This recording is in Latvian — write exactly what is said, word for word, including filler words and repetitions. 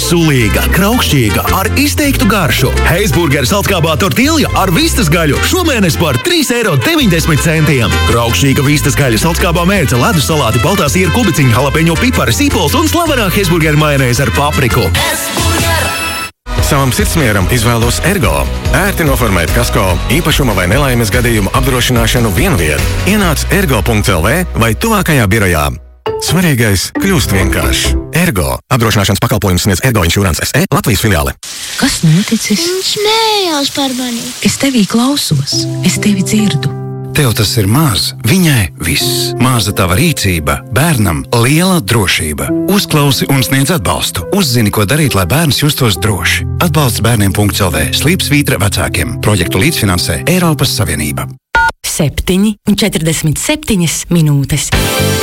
Sulīga, kraukšķīga, ar izteiktu garšu. Heisburgera saltkābā tortilja ar vistas gaļu šomēnes par trīs eiro deviņdesmit centiem. Kraukšķīga vistas gaļa saltkābā mēca, ledus salāti, baltā sīra kubiciņa, jalapeņo pipari, sīpols un slavenā Heisburgera majonēze ar papriku. Savam sirdsmieram izvēlos Ergo. Ērti noformēt kasko, īpašuma vai nelaimes gadījumu apdrošināšanu vienviet. Ienāc ergo punkt el vē vai tuvākajā birojā. Svarīgais kļūst vienkāršs. Ergo. Apdrošināšanas pakalpojums sniedz Ergo Insurance es e Latvijas filiāle. Kas noticis? Viņš smējās par mani. Es tevī klausos. Es tevi dzirdu. Tev tas ir maz, viņai viss. Maza tava rīcība, bērnam liela drošība. Uzklausi un sniedz atbalstu. Uzzini, ko darīt, lai bērns justos droši. Atbalsts bērniem punkt el vē. Slīpsvītra vecākiem. Projektu līdzfinansē Eiropas Savienība. Septiņi un četrdesmit septiņas minūtes.